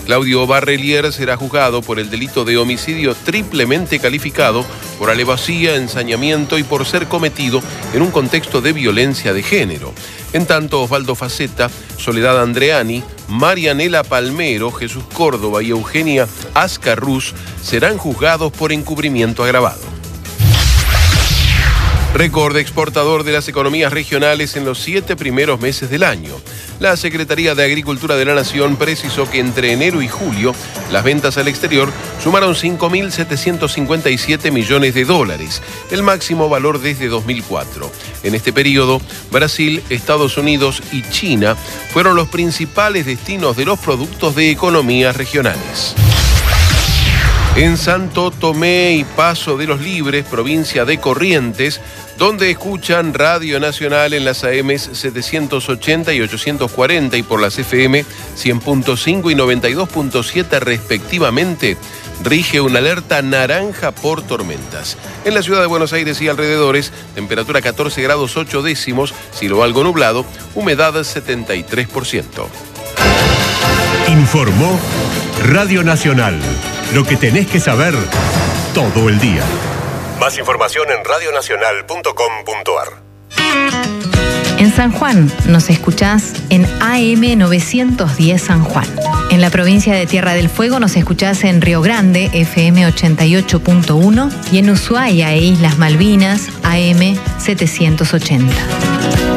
Claudio Barrelier será juzgado por el delito de homicidio triplemente calificado por alevosía, ensañamiento y por ser cometido en un contexto de violencia de género. En tanto, Osvaldo Facetta, Soledad Andreani, Marianela Palmero, Jesús Córdoba y Eugenia Ascarrús serán juzgados por encubrimiento agravado. Récord exportador de las economías regionales en los 7 primeros meses del año. La Secretaría de Agricultura de la Nación precisó que entre enero y julio las ventas al exterior sumaron 5.757 millones de dólares, el máximo valor desde 2004. En este periodo, Brasil, Estados Unidos y China fueron los principales destinos de los productos de economías regionales. En Santo Tomé y Paso de los Libres, provincia de Corrientes, donde escuchan Radio Nacional en las AM 780 y 840 y por las FM 100.5 y 92.7 respectivamente, rige una alerta naranja por tormentas. En la ciudad de Buenos Aires y alrededores, temperatura 14 grados 8 décimos, cielo algo nublado, humedad 73%. Informó Radio Nacional. Lo que tenés que saber todo el día. Más información en radionacional.com.ar. En San Juan nos escuchás en AM 910 San Juan. En la provincia de Tierra del Fuego nos escuchás en Río Grande, FM 88.1 y en Ushuaia e Islas Malvinas, AM 780.